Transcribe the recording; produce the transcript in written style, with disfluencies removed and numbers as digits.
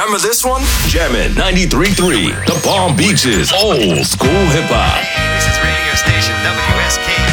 Remember this one? Jammin' 93.3, the Palm Beaches, old school hip hop. Hey, this is radio station WSK.